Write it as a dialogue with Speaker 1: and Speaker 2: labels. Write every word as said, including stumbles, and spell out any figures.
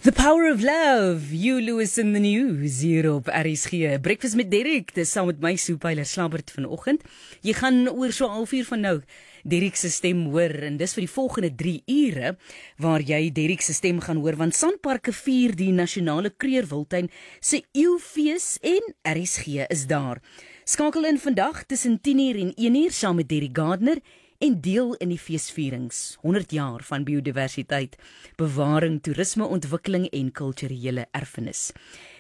Speaker 1: The Power of Love, Hugh Lewis in the News, hier op R S G. Breakfast met Derek, dis saam met my Sue Pyler Slabbert vanoggend. Jy gaan oor so half uur van nou Derek se stem hoor, en dis vir die volgende drie ure, waar jy Derek se stem gaan hoor, want Sanparks vier die Nasionale Kreurwiltuin se eeufees en R S G is daar. Skakel in vandag tussen tien uur en een uur saam met Derek Gardner, en deel in die feesvierings, honderd jaar van biodiversiteit, bewaring, toerisme, ontwikkeling en kulturele erfenis.